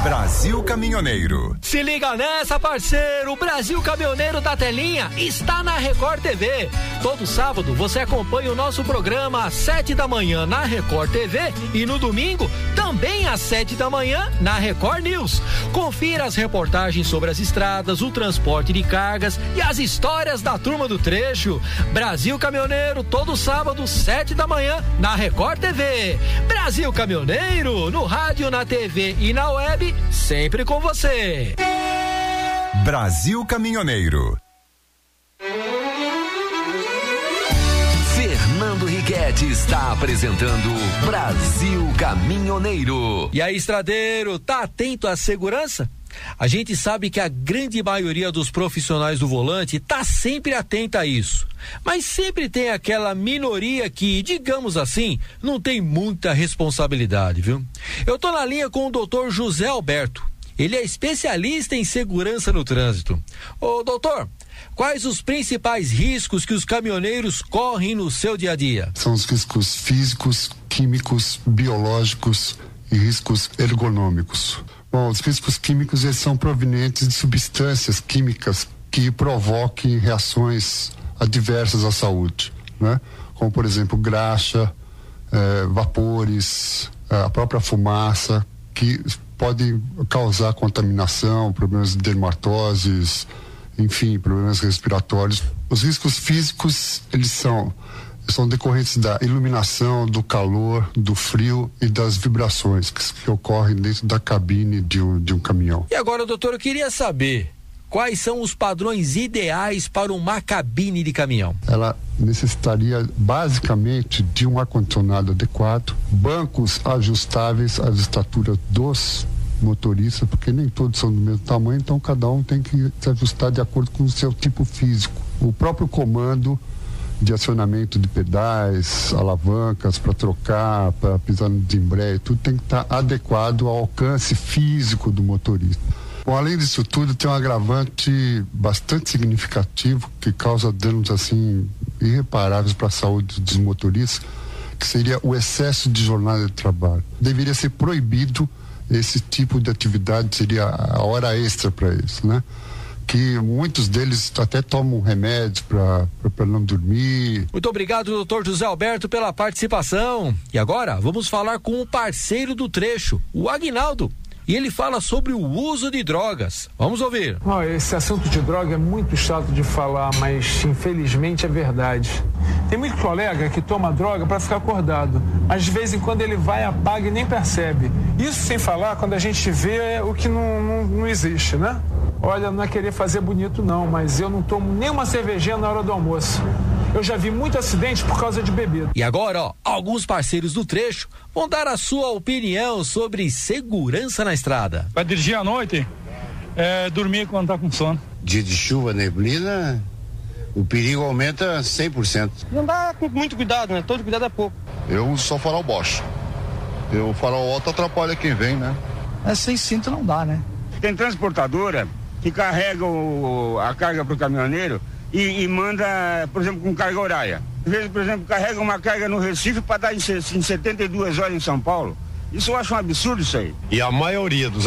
Brasil Caminhoneiro. Se liga nessa, parceiro, o Brasil Caminhoneiro da Telinha está na Record TV. Todo sábado você acompanha o nosso programa às 7 da manhã na Record TV e no domingo também às 7 da manhã na Record News. Confira as reportagens sobre as estradas, o transporte de cargas e as histórias da turma do trecho. Brasil Caminhoneiro, todo sábado, 7 da manhã na Record TV. Brasil Caminhoneiro, no rádio, na TV e na web, sempre com você. Brasil Caminhoneiro. Fernando Riquetti está apresentando Brasil Caminhoneiro. E aí, estradeiro, tá atento à segurança? A gente sabe que a grande maioria dos profissionais do volante tá sempre atenta a isso. Mas sempre tem aquela minoria que, digamos assim, não tem muita responsabilidade, viu? Eu tô na linha com o Dr. José Alberto. Ele é especialista em segurança no trânsito. Ô, doutor, quais os principais riscos que os caminhoneiros correm no seu dia a dia? São os riscos físicos, químicos, biológicos e riscos ergonômicos. Bom, os riscos químicos, eles são provenientes de substâncias químicas que provoquem reações adversas à saúde, né? Como, por exemplo, graxa, vapores, a própria fumaça, que podem causar contaminação, problemas de dermatoses, enfim, problemas respiratórios. Os riscos físicos, eles são decorrentes da iluminação, do calor, do frio e das vibrações que ocorrem dentro da cabine de um caminhão. E agora, doutor, eu queria saber quais são os padrões ideais para uma cabine de caminhão. Ela necessitaria basicamente de um ar-condicionado adequado, bancos ajustáveis às estaturas dos motoristas, porque nem todos são do mesmo tamanho, então cada um tem que se ajustar de acordo com o seu tipo físico. O próprio comando de acionamento de pedais, alavancas para trocar, para pisar no desembrague, tudo tem que estar adequado ao alcance físico do motorista. Bom, além disso tudo, tem um agravante bastante significativo que causa danos assim irreparáveis para a saúde dos motoristas, que seria o excesso de jornada de trabalho. Deveria ser proibido esse tipo de atividade, seria a hora extra para eles, né? Que muitos deles até tomam remédios para não dormir. Muito obrigado, doutor José Alberto, pela participação. E agora vamos falar com o parceiro do trecho, o Aguinaldo. E ele fala sobre o uso de drogas. Vamos ouvir. Esse assunto de droga é muito chato de falar, mas infelizmente é verdade. Tem muito colega que toma droga para ficar acordado, mas de vez em quando ele vai, apaga e nem percebe. Isso sem falar quando a gente vê o que não existe, né? Olha, não é querer fazer bonito não, mas eu não tomo nem uma cervejinha na hora do almoço. Eu já vi muito acidente por causa de bebida. E agora, alguns parceiros do trecho vão dar a sua opinião sobre segurança na estrada. Vai dirigir à noite, dormir quando tá com sono. Dia de chuva, neblina, o perigo aumenta 100%. Não dá com muito cuidado, né? Todo cuidado é pouco. Eu uso só farol Bosch. O farol alto atrapalha quem vem, né? Sem cinto não dá, né? Tem transportadora que carrega a carga pro caminhoneiro e manda, por exemplo, com carga horária. Às vezes, por exemplo, carrega uma carga no Recife para dar em 72 horas em São Paulo. Isso eu acho um absurdo isso aí. E a maioria dos